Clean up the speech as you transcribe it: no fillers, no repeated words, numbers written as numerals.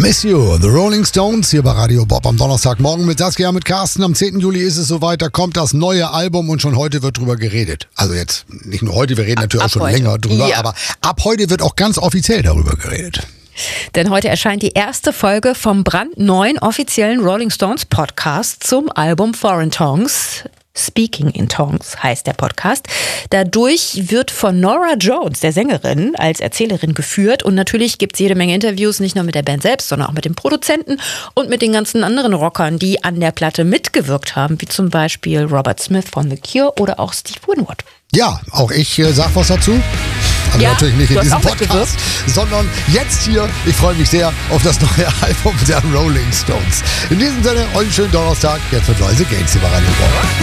Miss You, The Rolling Stones hier bei Radio Bob am Donnerstagmorgen mit Saskia, mit Carsten. Am 10. Juli ist es soweit, da kommt das neue Album und schon heute wird drüber geredet. Also jetzt nicht nur heute, wir reden natürlich auch schon länger drüber, ja. Aber ab heute wird auch ganz offiziell darüber geredet. Denn heute erscheint die erste Folge vom brandneuen offiziellen Rolling Stones Podcast zum Album Foreign Tongues. Speaking in Tongues heißt der Podcast. Dadurch wird von Norah Jones, der Sängerin, als Erzählerin geführt. Und natürlich gibt es jede Menge Interviews, nicht nur mit der Band selbst, sondern auch mit dem Produzenten und mit den ganzen anderen Rockern, die an der Platte mitgewirkt haben, wie zum Beispiel Robert Smith von The Cure oder auch Steve Winwood. Ja, auch ich sag was dazu. Aber ja, natürlich nicht in diesem Podcast, sondern jetzt hier. Ich freue mich sehr auf das neue Album der Rolling Stones. In diesem Sinne, einen schönen Donnerstag. Jetzt wird Noise Gains hier bei Radio Bob.